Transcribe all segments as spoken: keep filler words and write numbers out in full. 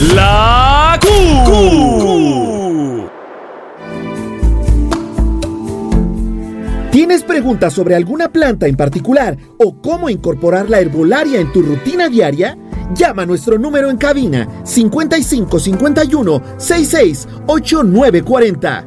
La Q. ¿Tienes preguntas sobre alguna planta en particular o cómo incorporar la herbolaria en tu rutina diaria? Llama a nuestro número en cabina cincuenta y cinco cincuenta y uno sesenta y seis ochenta y nueve cuarenta.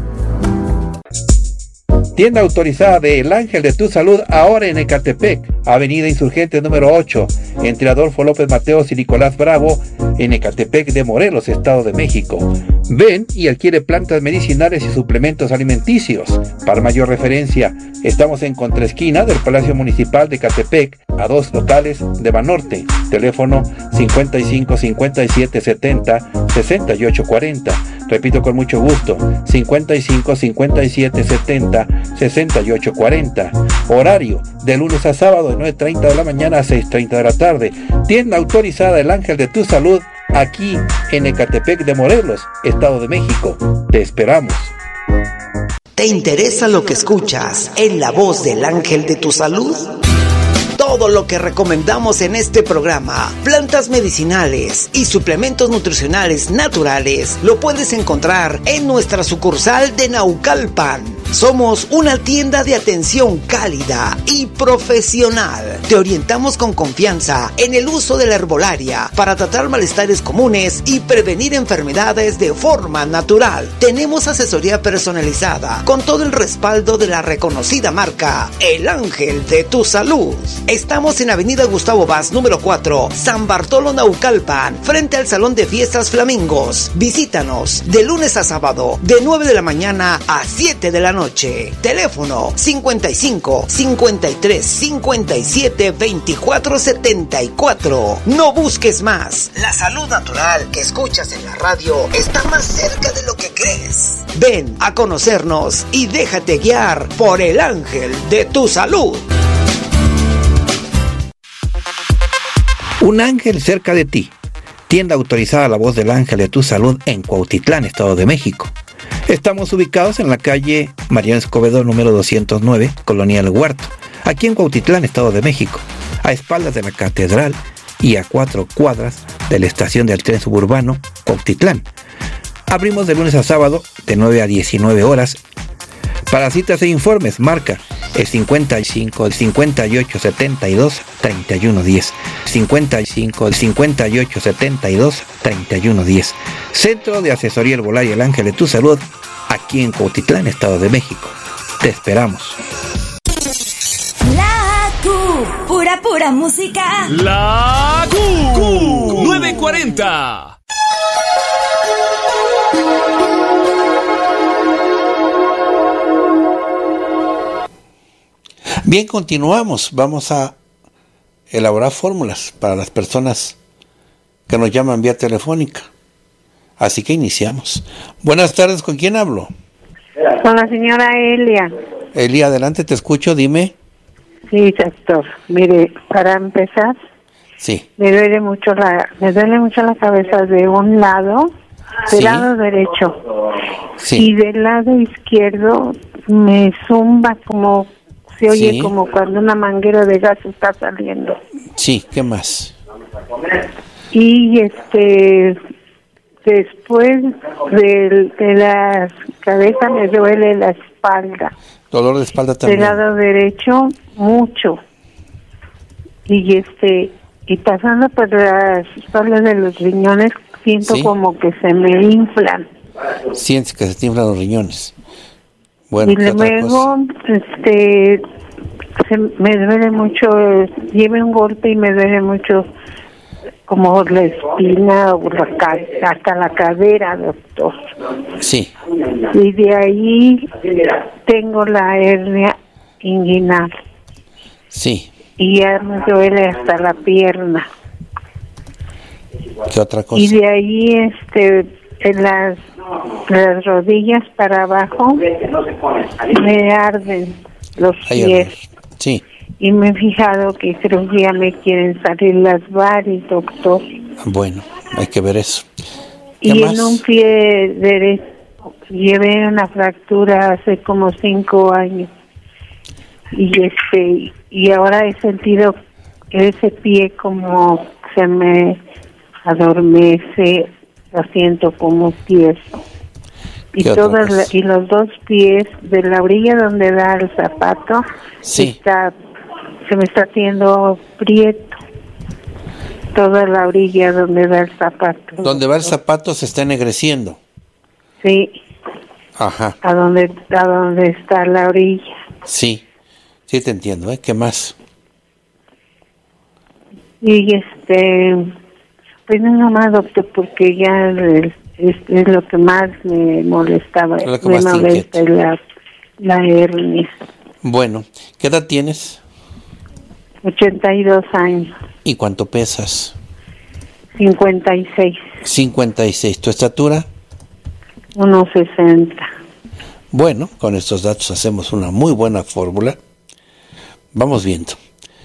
Tienda autorizada de El Ángel de tu Salud, ahora en Ecatepec, Avenida Insurgente número ocho, entre Adolfo López Mateos y Nicolás Bravo, en Ecatepec de Morelos, Estado de México. Ven y adquiere plantas medicinales y suplementos alimenticios. Para mayor referencia, estamos en contraesquina del Palacio Municipal de Ecatepec, a dos locales de Banorte. Teléfono cincuenta y cinco cincuenta y siete setenta sesenta y ocho cuarenta. Repito con mucho gusto, cincuenta y cinco cincuenta y siete setenta sesenta y ocho cuarenta. Horario de lunes a sábado de nueve treinta de la mañana a seis treinta de la tarde. Tienda autorizada El Ángel de tu Salud, aquí en Ecatepec de Morelos, Estado de México. Te esperamos. ¿Te interesa lo que escuchas en la voz del Ángel de tu Salud? Todo lo que recomendamos en este programa, plantas medicinales y suplementos nutricionales naturales, lo puedes encontrar en nuestra sucursal de Naucalpan. Somos una tienda de atención cálida y profesional. Te orientamos con confianza en el uso de la herbolaria para tratar malestares comunes y prevenir enfermedades de forma natural. Tenemos asesoría personalizada con todo el respaldo de la reconocida marca El Ángel de tu Salud. Estamos en Avenida Gustavo Vaz, número cuatro, San Bartolo, Naucalpan, frente al Salón de Fiestas Flamingos. Visítanos de lunes a sábado, de nueve de la mañana a siete de la noche. Teléfono cincuenta y cinco cincuenta y tres cincuenta y siete veinticuatro setenta y cuatro. No busques más. La salud natural que escuchas en la radio está más cerca de lo que crees. Ven a conocernos y déjate guiar por El Ángel de tu Salud. Un ángel cerca de ti. Tienda autorizada La Voz del Ángel de tu Salud en Cuautitlán, Estado de México. Estamos ubicados en la calle Mariano Escobedo número doscientos nueve, Colonia El Huerto, aquí en Cuautitlán, Estado de México, a espaldas de la catedral y a cuatro cuadras de la estación del tren suburbano Cuautitlán. Abrimos de lunes a sábado de nueve a diecinueve horas. Para citas e informes, marca el cincuenta y cinco cincuenta y ocho setenta y dos treinta y uno diez. cincuenta y cinco cincuenta y ocho setenta y dos treinta y uno diez. Centro de Asesoría Herbolaria El Ángel de tu Salud, aquí en Cuautitlán, Estado de México. Te esperamos. La Q, pura pura música. La Q, nueve cuarenta. Bien, continuamos. Vamos a elaborar fórmulas para las personas que nos llaman vía telefónica. Así que iniciamos. Buenas tardes, ¿con quién hablo? Con la señora Elia. Elia, adelante, te escucho, dime. Sí, doctor. Mire, para empezar, sí, me duele mucho la, me duele mucho la cabeza de un lado, del sí. lado derecho, sí. Y del lado izquierdo me zumba como se oye, sí. Como cuando una manguera de gas está saliendo. Sí, ¿qué más? Y este, después de, de la cabeza me duele la espalda. Dolor de espalda también. Del lado derecho, mucho. Y este, y pasando por las espaldas de los riñones, siento sí. como que se me inflan. Sientes que se te inflan los riñones. Bueno, y luego, este, se, me duele mucho, lleve un golpe y me duele mucho como la espina o la, hasta la cadera, doctor. Sí. Y de ahí tengo la hernia inguinal. Sí. Y ya me duele hasta la pierna. ¿Qué otra cosa? Y de ahí, este, en las, las rodillas para abajo, me arden los Ay, pies. sí. Y me he fijado que creo que ya me quieren salir las varis, doctor. Bueno, hay que ver eso. Y más? en un pie derecho llevé una fractura hace como cinco años. Y este y ahora he sentido ese pie como se me adormece, la siento como tieso. Y todas la, y los dos pies de la orilla donde da el zapato, sí. está, se me está haciendo prieto. Toda la orilla donde da el zapato. Donde va el zapato se está ennegreciendo. Sí. Ajá. A donde, a donde está la orilla. Sí, sí te entiendo, ¿eh? ¿Qué más? Y este, pues nada más, doctor, porque ya es, es, es lo que más me molestaba. Lo que me más te molesta la, la hernia. Bueno, ¿qué edad tienes? ochenta y dos años. ¿Y cuánto pesas? cincuenta y seis. cincuenta y seis. ¿Tu estatura? uno sesenta. Bueno, con estos datos hacemos una muy buena fórmula. Vamos viendo.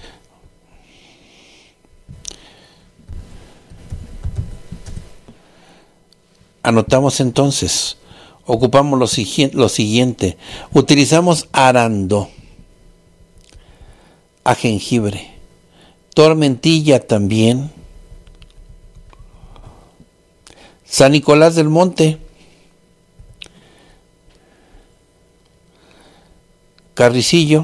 Anotamos entonces. Ocupamos lo, sigi- lo siguiente. Utilizamos arando, a jengibre, tormentilla también, San Nicolás del Monte, carricillo,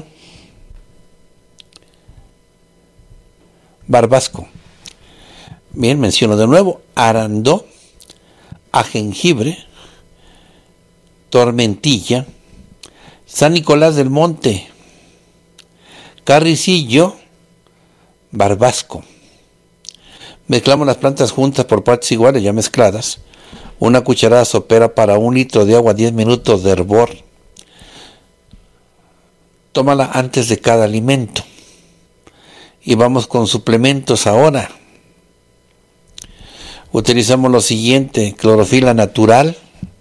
barbasco. Bien, menciono de nuevo, arandó, a jengibre, tormentilla, San Nicolás del Monte, carricillo, barbasco. Mezclamos las plantas juntas por partes iguales, ya mezcladas. Una cucharada sopera para un litro de agua, diez minutos de hervor. Tómala antes de cada alimento. Y vamos con suplementos ahora. Utilizamos lo siguiente: clorofila natural,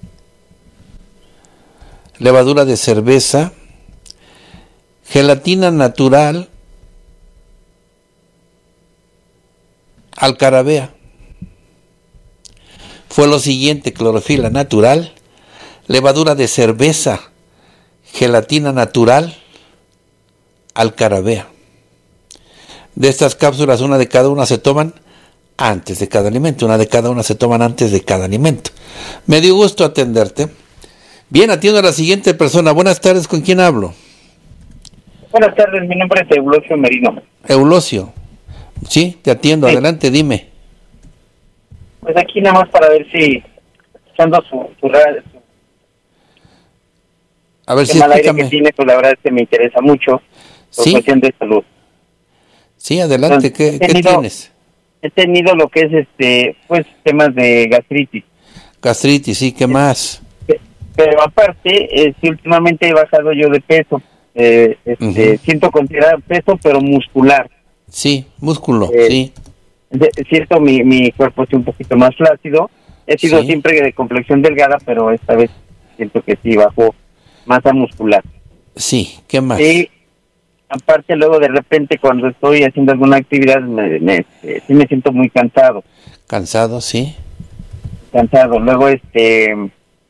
levadura de cerveza, gelatina natural, alcarabea. Fue lo siguiente: clorofila natural, levadura de cerveza, gelatina natural, alcarabea. De estas cápsulas, una de cada una se toman antes de cada alimento, una de cada una se toman antes de cada alimento. Me dio gusto atenderte. Bien, atiendo a la siguiente persona. Buenas tardes, ¿con quién hablo? Buenas tardes, mi nombre es Eulosio Merino. Eulosio. Sí, te atiendo, sí. Adelante, dime. Pues aquí nada más para ver si, escuchando su, su radio, su, a ver si mal aire que tiene, pues la verdad es que me interesa mucho, por ¿sí? cuestión de salud. Sí, adelante. Entonces, ¿qué, tenido, ¿qué tienes? He tenido lo que es, este, pues, temas de gastritis. Gastritis, sí, ¿qué más? Pero aparte, eh, sí, últimamente he bajado yo de peso. Eh, este, uh-huh. Siento considerar peso, pero muscular. Sí, músculo, eh, sí. De, siento mi, mi cuerpo es un poquito más flácido. He sido sí. siempre de complexión delgada, pero esta vez siento que sí bajó masa muscular. Sí, ¿qué más? Y aparte, luego de repente cuando estoy haciendo alguna actividad, me, me, eh, sí me siento muy cansado. Cansado, sí. Cansado. Luego, este...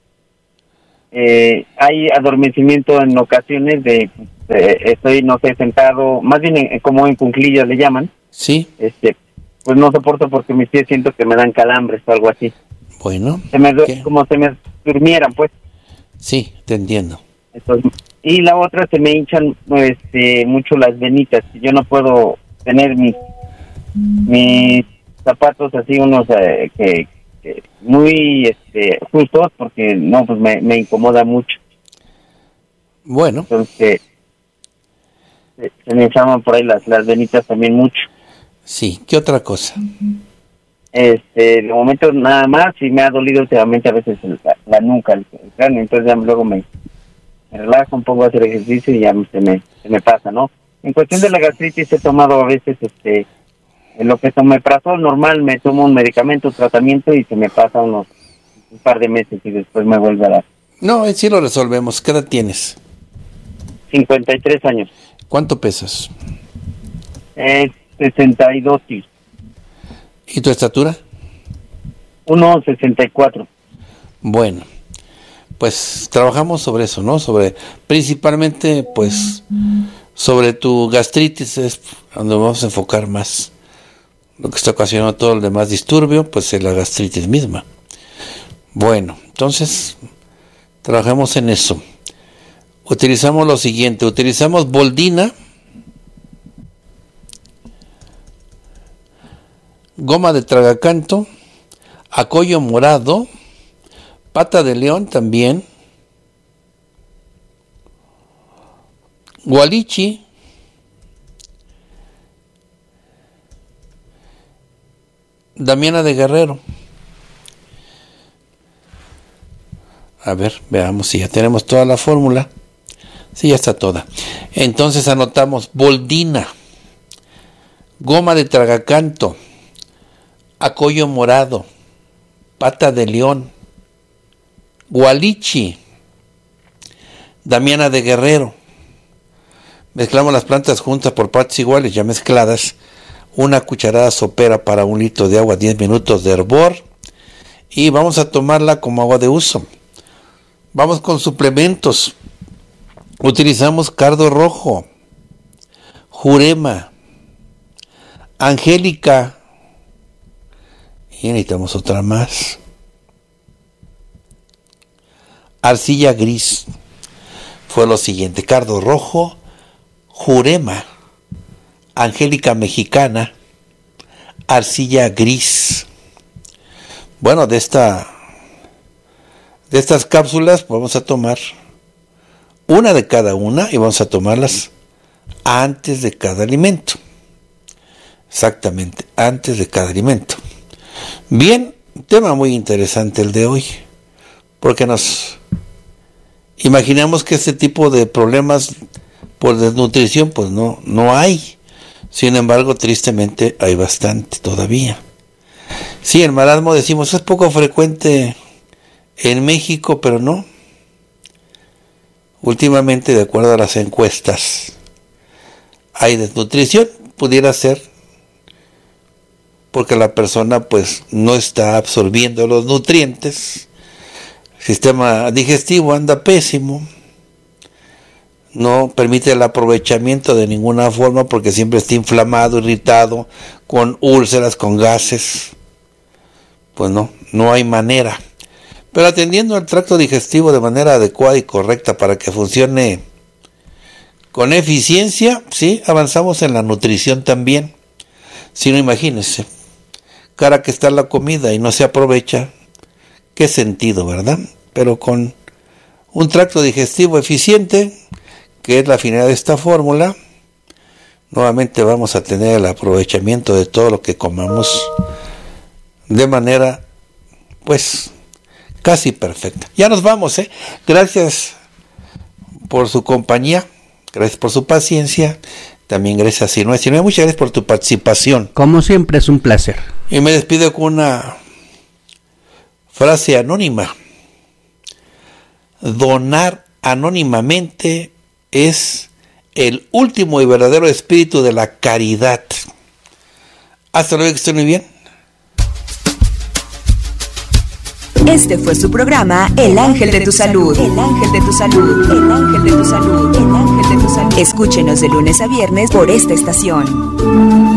Eh, hay adormecimiento en ocasiones de eh, estoy no sé sentado más bien en, como en cuclillas le llaman, sí, este pues no soporto porque mis pies siento que me dan calambres o algo así. Bueno, se me, como se me durmieran, pues. Sí, te entiendo. Entonces, y la otra, se me hinchan este mucho las venitas. Yo no puedo tener mis mis zapatos así unos eh, que muy este justos porque no pues me, me incomoda mucho. Bueno, entonces se, se me llaman por ahí las las venitas también mucho. Sí, ¿qué otra cosa? Este, de momento nada más, y me ha dolido últimamente a veces la, la nuca, el, el cráneo, entonces ya luego me, me relajo un poco a hacer ejercicio y ya se me se me pasa, ¿no? En cuestión de la gastritis he tomado a veces este en lo que se me pasó normal, me tomo un medicamento, un tratamiento y se me pasa unos un par de meses y después me vuelve a dar. No, sí lo resolvemos. ¿Qué edad tienes? cincuenta y tres años. ¿Cuánto pesas? Eh, sesenta y dos. Sí. ¿Y tu estatura? uno sesenta y cuatro. Bueno, pues trabajamos sobre eso, ¿no? Sobre, principalmente, pues, sobre tu gastritis es donde vamos a enfocar más. Lo que está ocasionando todo el demás disturbio, pues es la gastritis misma. Bueno, entonces, trabajamos en eso. Utilizamos lo siguiente, utilizamos boldina, goma de tragacanto, acollo morado, pata de león también, gualichi, damiana de guerrero. A ver, veamos si ya tenemos toda la fórmula. Sí, ya está toda. Entonces anotamos boldina, goma de tragacanto, acollo morado, pata de león, gualichi, damiana de guerrero. Mezclamos las plantas juntas por partes iguales, ya mezcladas. Una cucharada sopera para un litro de agua, diez minutos de hervor. Y vamos a tomarla como agua de uso. Vamos con suplementos. Utilizamos cardo rojo, jurema, angélica. Y necesitamos otra más. Arcilla gris. Fue lo siguiente: cardo rojo, jurema, angélica mexicana, arcilla gris. Bueno, de esta de estas cápsulas vamos a tomar una de cada una y vamos a tomarlas antes de cada alimento. Exactamente, antes de cada alimento. Bien, tema muy interesante el de hoy, porque nos imaginamos que este tipo de problemas por desnutrición pues no, no hay. Sin embargo, tristemente hay bastante todavía. Sí, el marasmo, decimos, es poco frecuente en México, pero no. Últimamente, de acuerdo a las encuestas, hay desnutrición. Pudiera ser porque la persona pues no está absorbiendo los nutrientes. El sistema digestivo anda pésimo. No permite el aprovechamiento de ninguna forma porque siempre está inflamado, irritado, con úlceras, con gases. Pues no, no hay manera. Pero atendiendo al tracto digestivo de manera adecuada y correcta para que funcione con eficiencia, sí, avanzamos en la nutrición también. Si no, imagínense, cara que está la comida y no se aprovecha, qué sentido, ¿verdad? Pero con un tracto digestivo eficiente, que es la finalidad de esta fórmula, nuevamente vamos a tener el aprovechamiento de todo lo que comamos de manera, pues, casi perfecta. Ya nos vamos, ¿eh? Gracias por su compañía, gracias por su paciencia, también gracias a Sinue. Sinue, muchas gracias por tu participación. Como siempre, es un placer. Y me despido con una frase anónima. Donar anónimamente es el último y verdadero espíritu de la caridad. Hasta luego, que estén muy bien. Este fue su programa El Ángel de tu Salud. El Ángel de tu Salud. El Ángel de tu Salud. El Ángel de tu Salud. Escúchenos de lunes a viernes por esta estación.